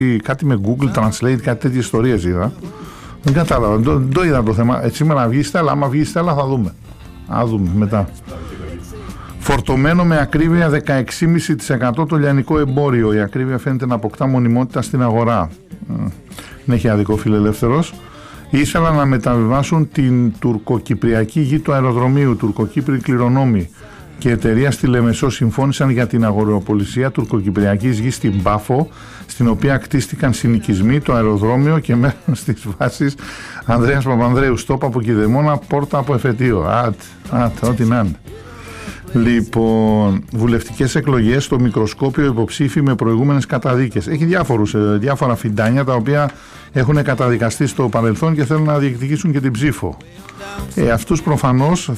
κάτι με Google Translate, κάτι τέτοιες ιστορίες είδα. Δεν κατάλαβα, δεν το είδα το θέμα. Σήμερα βγει η Στέλλα, άμα βγει η Στέλλα θα δούμε. Θα δούμε μετά. Φορτωμένο με ακρίβεια 16,5% το λιανικό εμπόριο. Η ακρίβεια φαίνεται να αποκτά μονιμότητα στην αγορά. Δεν έχει άδικο φιλελεύθερος. Ήθελαν να μεταβιβάσουν την τουρκοκυπριακή γη του αεροδρομίου. Τουρκοκύπριοι κληρονόμοι και εταιρεία στη Λεμεσό συμφώνησαν για την αγοροπολισία τουρκοκυπριακής γης στην Πάφο, στην οποία κτίστηκαν συνοικισμοί, το αεροδρόμιο και μέρος της βάσης Ανδρέας Παπανδρέου. Στόπ από Κηδεμόνα, πόρτα από Εφετείο. Ό,τι να είναι. Λοιπόν, βουλευτικές εκλογές στο μικροσκόπιο υποψήφοι με προηγούμενες καταδίκες. Έχει διάφορα φιντάνια τα οποία έχουν καταδικαστεί στο παρελθόν και θέλουν να διεκδικήσουν και την ψήφο. Αυτούς προφανώς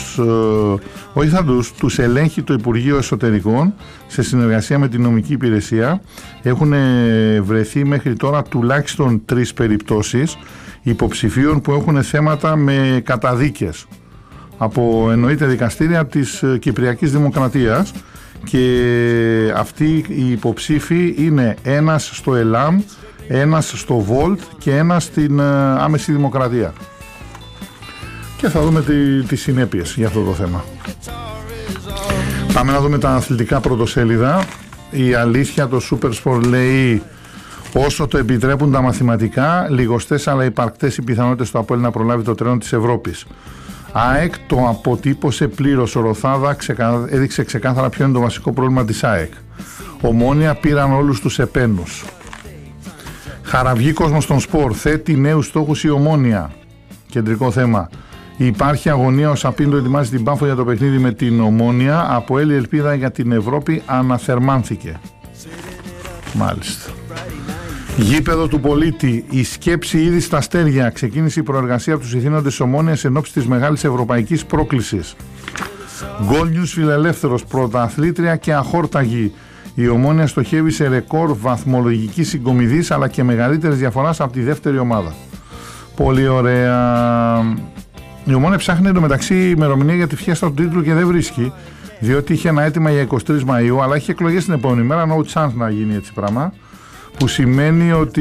τους ελέγχει το Υπουργείο Εσωτερικών σε συνεργασία με την νομική υπηρεσία. Έχουν βρεθεί μέχρι τώρα τουλάχιστον 3 περιπτώσεις υποψηφίων που έχουν θέματα με καταδίκες από εννοείται δικαστήρια της Κυπριακής Δημοκρατίας, και αυτοί οι υποψήφοι είναι ένας στο ΕΛΑΜ, ένας στο Βολτ και ένας στην Άμεση Δημοκρατία, και θα δούμε τις συνέπειες για αυτό το θέμα. Πάμε να δούμε τα αθλητικά πρωτοσέλιδα. Η Αλήθεια, το Super Sport, λέει: όσο το επιτρέπουν τα μαθηματικά, λιγοστές αλλά υπαρκτές οι πιθανότητες του ΑΠΟΕΛ να προλάβει το τρένο της Ευρώπης. ΑΕΚ το αποτύπωσε πλήρως. Ο Ροθάδα έδειξε ξεκάθαρα ποιο είναι το βασικό πρόβλημα της ΑΕΚ. Ομόνοια πήραν όλους τους επένους. Χαραυγή κόσμο στον σπορ. Θέτει νέους στόχους η Ομόνοια. Κεντρικό θέμα. Υπάρχει αγωνία. Ο Σαπίντο ετοιμάζει την Πάφο για το παιχνίδι με την Ομόνοια. Από η ελπίδα για την Ευρώπη αναθερμάνθηκε. Μάλιστα. Γήπεδο του Πολίτη. Η σκέψη ήδη στα αστέρια. Ξεκίνησε η προεργασία από τους ηθήνοντες της Ομόνοιας εν ώψη της μεγάλης ευρωπαϊκής πρόκλησης. Goal News φιλελεύθερος. Πρωταθλήτρια και αχόρταγη. Η Ομόνοια στοχεύει σε ρεκόρ βαθμολογικής συγκομιδής αλλά και μεγαλύτερης διαφοράς από τη δεύτερη ομάδα. Πολύ ωραία. Η Ομόνοια ψάχνει εντωμεταξύ ημερομηνία για τη φιέστα του τίτλου και δεν βρίσκει, διότι είχε ένα αίτημα για 23 Μαΐου, αλλά έχει εκλογές την επόμενη μέρα. No chance να γίνει έτσι πράγμα. Που σημαίνει ότι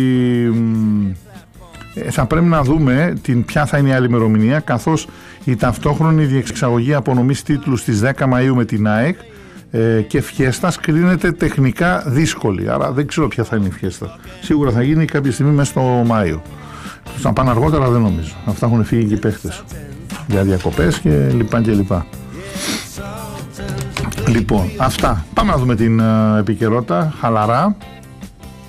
θα πρέπει να δούμε ποια θα είναι η άλλη ημερομηνία, καθώς η ταυτόχρονη διεξαγωγή απονομής τίτλου στις 10 Μαΐου με την ΑΕΚ και φιέστας κρίνεται τεχνικά δύσκολη. Άρα δεν ξέρω ποια θα είναι η φιέστα. Σίγουρα θα γίνει κάποια στιγμή μέσα στο Μάιο. Θα πάνε αργότερα δεν νομίζω. Αυτά έχουν φύγει και οι παίχτες για διακοπές και λοιπά και λοιπά. Λοιπόν, αυτά. Πάμε να δούμε την επικαιρότητα χαλαρά.